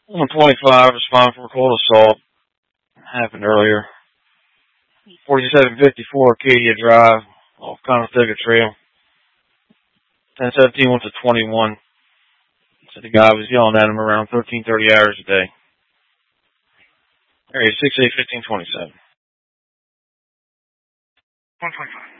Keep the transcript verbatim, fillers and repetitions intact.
one twenty-five, responding for a cold assault. Happened earlier. forty-seven fifty-four Acadia Drive, off Conestoga Trail. ten seventeen went to twenty-one. So the guy was yelling at him around thirteen thirty hours a day. Area six eight fifteen twenty-seven. one twenty-five.